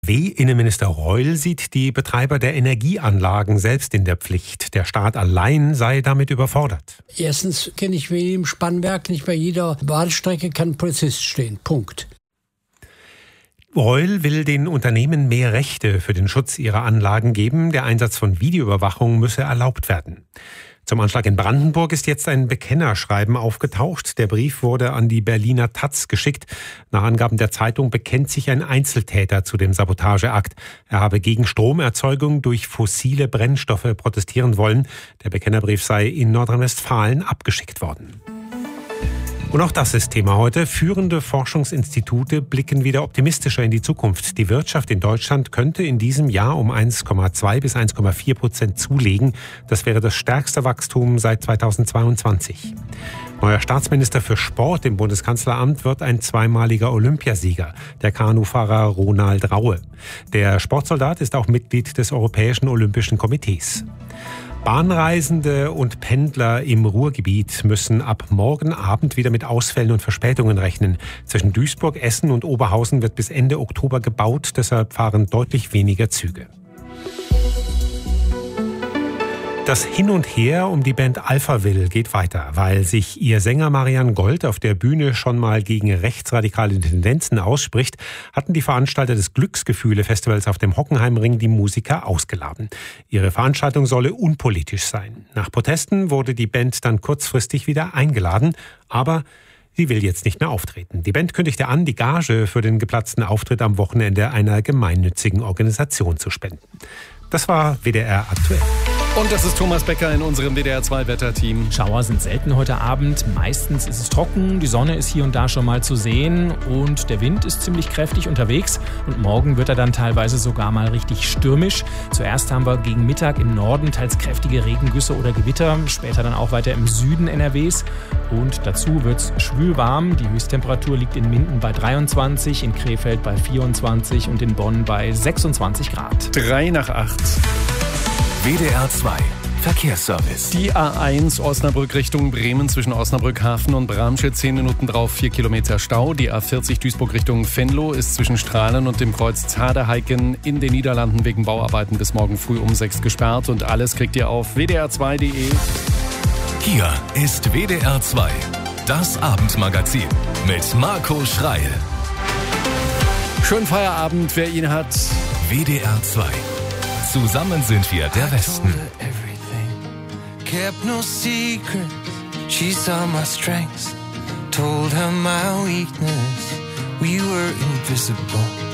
Innenminister Reul sieht die Betreiber der Energieanlagen selbst in der Pflicht. Der Staat allein sei damit überfordert. Erstens kenne ich wie im Spannwerk, nicht bei jeder Bahnstrecke kann ein Polizist stehen. Punkt. Reul will den Unternehmen mehr Rechte für den Schutz ihrer Anlagen geben. Der Einsatz von Videoüberwachung müsse erlaubt werden. Zum Anschlag in Brandenburg ist jetzt ein Bekennerschreiben aufgetaucht. Der Brief wurde an die Berliner Taz geschickt. Nach Angaben der Zeitung bekennt sich ein Einzeltäter zu dem Sabotageakt. Er habe gegen Stromerzeugung durch fossile Brennstoffe protestieren wollen. Der Bekennerbrief sei in Nordrhein-Westfalen abgeschickt worden. Und auch das ist Thema heute. Führende Forschungsinstitute blicken wieder optimistischer in die Zukunft. Die Wirtschaft in Deutschland könnte in diesem Jahr um 1,2 bis 1,4% zulegen. Das wäre das stärkste Wachstum seit 2022. Neuer Staatsminister für Sport im Bundeskanzleramt wird ein zweimaliger Olympiasieger, der Kanufahrer Ronald Raue. Der Sportsoldat ist auch Mitglied des Europäischen Olympischen Komitees. Bahnreisende und Pendler im Ruhrgebiet müssen ab morgen Abend wieder mit Ausfällen und Verspätungen rechnen. Zwischen Duisburg, Essen und Oberhausen wird bis Ende Oktober gebaut, deshalb fahren deutlich weniger Züge. Das Hin und Her um die Band Alphaville geht weiter. Weil sich ihr Sänger Marian Gold auf der Bühne schon mal gegen rechtsradikale Tendenzen ausspricht, hatten die Veranstalter des Glücksgefühle-Festivals auf dem Hockenheimring die Musiker ausgeladen. Ihre Veranstaltung solle unpolitisch sein. Nach Protesten wurde die Band dann kurzfristig wieder eingeladen, aber sie will jetzt nicht mehr auftreten. Die Band kündigte an, die Gage für den geplatzten Auftritt am Wochenende einer gemeinnützigen Organisation zu spenden. Das war WDR aktuell. Und das ist Thomas Becker in unserem WDR-2-Wetterteam. Schauer sind selten heute Abend. Meistens ist es trocken, die Sonne ist hier und da schon mal zu sehen und der Wind ist ziemlich kräftig unterwegs. Und morgen wird er dann teilweise sogar mal richtig stürmisch. Zuerst haben wir gegen Mittag im Norden teils kräftige Regengüsse oder Gewitter, später dann auch weiter im Süden NRWs. Und dazu wird es schwül warm. Die Höchsttemperatur liegt in Minden bei 23, in Krefeld bei 24 und in Bonn bei 26 Grad. 7:03. WDR 2 Verkehrsservice. Die A1 Osnabrück Richtung Bremen zwischen Osnabrück Hafen und Bramsche 10 Minuten drauf 4 Kilometer Stau. Die A40 Duisburg Richtung Venlo ist zwischen Strahlen und dem Kreuz Zadeheiken in den Niederlanden wegen Bauarbeiten bis morgen früh um 6 gesperrt. Und alles kriegt ihr auf wdr2.de. Hier ist WDR 2, das Abendmagazin mit Marco Schreil. Schönen Feierabend, wer ihn hat. WDR 2. Zusammen sind wir der Westen. Kept no secret, she saw my strengths, told her my weakness, we were invisible.